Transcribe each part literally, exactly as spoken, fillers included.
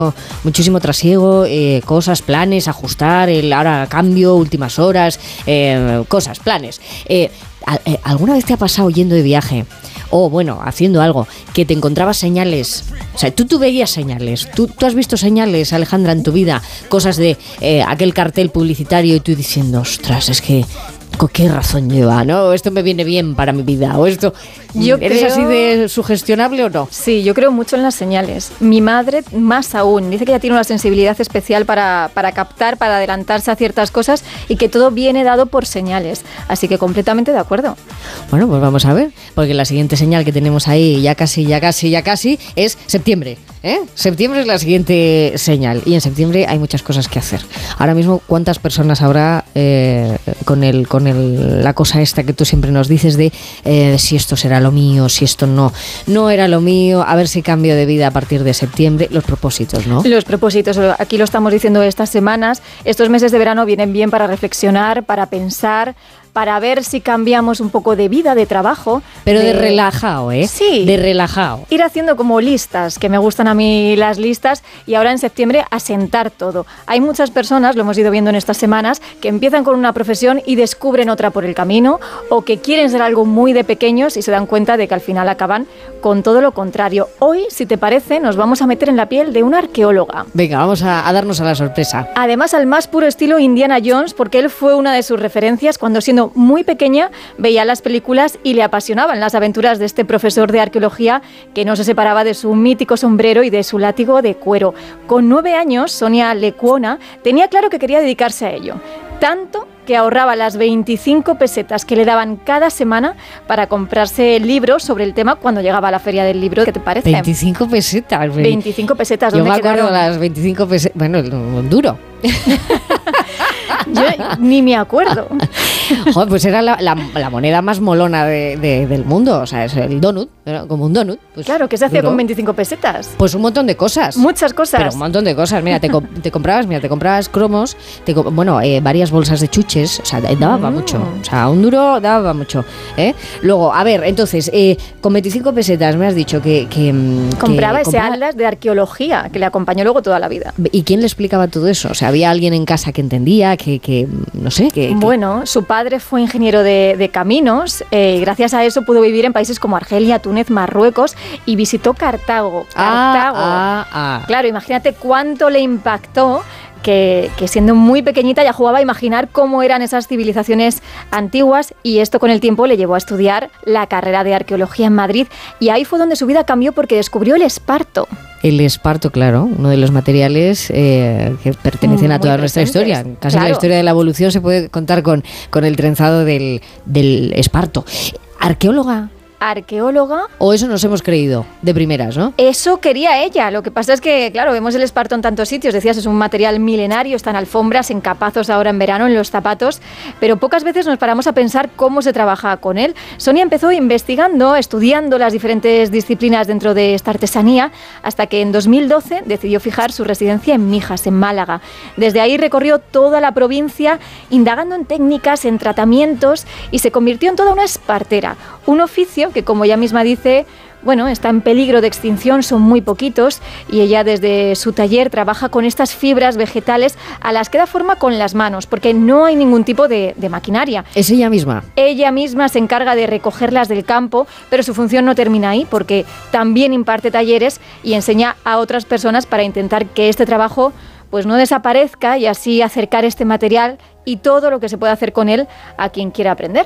muchísimo trasiego, eh, cosas, planes, ajustar, el ahora cambio, últimas horas, eh, cosas, planes. Eh, ¿Alguna vez te ha pasado yendo de viaje o, bueno, haciendo algo, que te encontrabas señales? O sea, tú, tú veías señales, ¿Tú, tú has visto señales, Alejandra, en tu vida, cosas de eh, aquel cartel publicitario y tú diciendo, ostras, es que qué razón lleva, ¿no? Esto me viene bien para mi vida, o esto... Yo ¿Eres creo... así de sugestionable o no? Sí, yo creo mucho en las señales. Mi madre, más aún, dice que ella tiene una sensibilidad especial para, para captar, para adelantarse a ciertas cosas y que todo viene dado por señales. Así que completamente de acuerdo. Bueno, pues vamos a ver, porque la siguiente señal que tenemos ahí, ya casi, ya casi, ya casi, es septiembre, ¿eh? Septiembre es la siguiente señal y en septiembre hay muchas cosas que hacer. Ahora mismo, ¿cuántas personas habrá eh, con el con el, la cosa esta que tú siempre nos dices de eh, si esto será lo mío, si esto no, no era lo mío, a ver si cambio de vida a partir de septiembre, los propósitos, ¿no? Los propósitos, aquí lo estamos diciendo estas semanas, estos meses de verano vienen bien para reflexionar, para pensar, para ver si cambiamos un poco de vida, de trabajo. Pero de, de relajado, ¿eh? Sí. De relajado. Ir haciendo como listas, que me gustan a mí las listas, y ahora en septiembre asentar todo. Hay muchas personas, lo hemos ido viendo en estas semanas, que empiezan con una profesión y descubren otra por el camino, o que quieren ser algo muy de pequeños y se dan cuenta de que al final acaban con todo lo contrario. Hoy, si te parece, nos vamos a meter en la piel de una arqueóloga. Venga, vamos a, a darnos a la sorpresa. Además, al más puro estilo Indiana Jones, porque él fue una de sus referencias cuando siendo muy pequeña veía las películas y le apasionaban las aventuras de este profesor de arqueología que no se separaba de su mítico sombrero y de su látigo de cuero. Con nueve años, Sonia Lecuona tenía claro que quería dedicarse a ello. Tanto que ahorraba las veinticinco pesetas que le daban cada semana para comprarse libros sobre el tema cuando llegaba a la feria del libro. ¿Qué te parece? veinticinco pesetas. veinticinco pesetas. Yo me quedaron? acuerdo las veinticinco pesetas. Bueno, el duro. Yo ni me acuerdo. Joder, pues era la, la, la moneda más molona de, de, del mundo. O sea, es el donut, como un donut. Pues claro, ¿qué se hacía duro. con veinticinco pesetas? Pues un montón de cosas. Muchas cosas. Pero un montón de cosas. Mira, te, te comprabas, mira, te comprabas cromos, te, bueno, eh, varias bolsas de chuches. O sea, daba mm. mucho. O sea, un duro daba mucho. ¿eh? Luego, a ver, entonces, eh, con veinticinco pesetas me has dicho que... que compraba que ese compraba... atlas de arqueología que le acompañó luego toda la vida. ¿Y quién le explicaba todo eso? O sea, ¿había alguien en casa que entendía? Que, que no sé. Que, bueno, que... su padre fue ingeniero de, de caminos y eh, gracias a eso pudo vivir en países como Argelia, Túnez, Marruecos y visitó Cartago. Cartago. Ah, ah, ah. Claro, imagínate cuánto le impactó que, que siendo muy pequeñita ya jugaba a imaginar cómo eran esas civilizaciones antiguas y esto con el tiempo le llevó a estudiar la carrera de arqueología en Madrid y ahí fue donde su vida cambió porque descubrió el esparto. El esparto, claro, uno de los materiales eh, que pertenecen muy a toda nuestra historia. Casi claro. La historia de la evolución se puede contar con, con el trenzado del, del esparto. ¿Arqueóloga? Arqueóloga. O eso nos hemos creído de primeras, ¿no? Eso quería ella. Lo que pasa es que, claro, vemos el esparto en tantos sitios. Decías, es un material milenario, está en alfombras, en capazos ahora en verano, en los zapatos, pero pocas veces nos paramos a pensar cómo se trabaja con él. Sonia empezó investigando, estudiando las diferentes disciplinas dentro de esta artesanía, hasta que en dos mil doce decidió fijar su residencia en Mijas, en Málaga. Desde ahí recorrió toda la provincia, indagando en técnicas, en tratamientos, y se convirtió en toda una espartera. Un oficio que, como ella misma dice, bueno, está en peligro de extinción, son muy poquitos, y ella desde su taller trabaja con estas fibras vegetales a las que da forma con las manos, porque no hay ningún tipo de, de maquinaria. ¿Es ella misma? Ella misma se encarga de recogerlas del campo, pero su función no termina ahí, porque también imparte talleres y enseña a otras personas para intentar que este trabajo pues no desaparezca y así acercar este material y todo lo que se puede hacer con él a quien quiera aprender.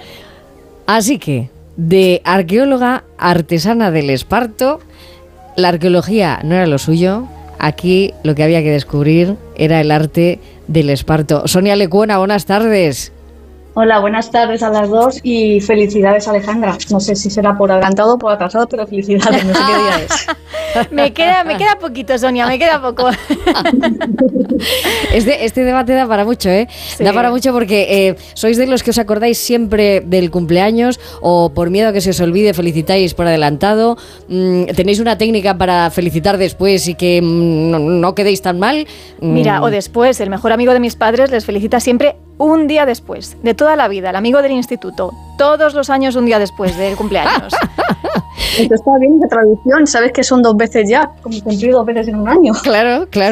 Así que de arqueóloga artesana del esparto, la arqueología no era lo suyo. Aquí lo que había que descubrir era el arte del esparto. Sonia Lecuona, buenas tardes. Hola, buenas tardes a las dos y felicidades, Alejandra. No sé si será por adelantado o por atrasado, pero felicidades, no sé qué día es. me, queda, me queda poquito, Sonia, me queda poco. Este, este debate da para mucho, ¿eh? Sí. Da para mucho porque eh, sois de los que os acordáis siempre del cumpleaños o por miedo a que se os olvide felicitáis por adelantado. Mm, ¿Tenéis una técnica para felicitar después y que mm, no, no quedéis tan mal? Mm. Mira, o después, el mejor amigo de mis padres les felicita siempre un día después, de toda la vida, el amigo del instituto, todos los años un día después del cumpleaños. Esto está bien de tradición, sabes que son dos veces ya, como cumplir dos veces en un año. Claro, claro.